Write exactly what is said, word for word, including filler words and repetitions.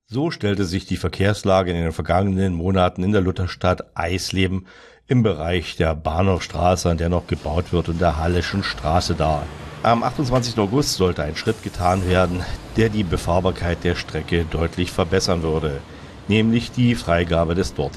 So stellte sich die Verkehrslage in den vergangenen Monaten in der Lutherstadt Eisleben im Bereich der Bahnhofstraße, an der noch gebaut wird, und der Halleschen Straße dar. Am achtundzwanzigsten August sollte ein Schritt getan werden, der die Befahrbarkeit der Strecke deutlich verbessern würde, nämlich die Freigabe des dortigen